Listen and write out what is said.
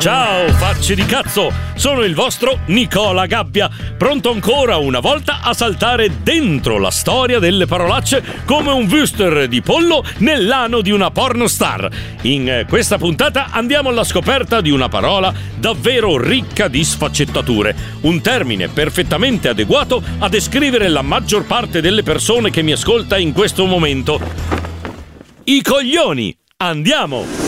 Ciao, facce di cazzo! Sono il vostro Nicola Gabbia, pronto ancora una volta a saltare dentro la storia delle parolacce come un wuster di pollo nell'ano di una pornostar. In questa puntata andiamo alla scoperta di una parola davvero ricca di sfaccettature, un termine perfettamente adeguato a descrivere la maggior parte delle persone che mi ascolta in questo momento. I coglioni! Andiamo!